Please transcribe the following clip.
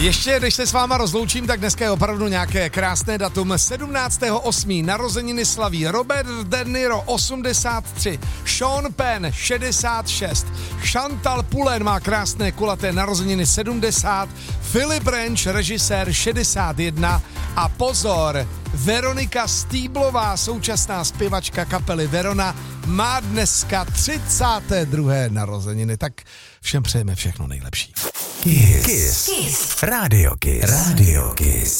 Ještě než se s váma rozloučím, tak dneska je opravdu nějaké krásné datum. 17.8. narozeniny slaví Robert De Niro 83, Sean Penn 66, Chantal Pullen má krásné kulaté narozeniny 70, Philip Branch, režisér 61 a pozor, Veronika Stýblová, současná zpěvačka kapely Verona, má dneska 32. narozeniny. Tak všem přejeme všechno nejlepší. Kiss. Radio Kiss.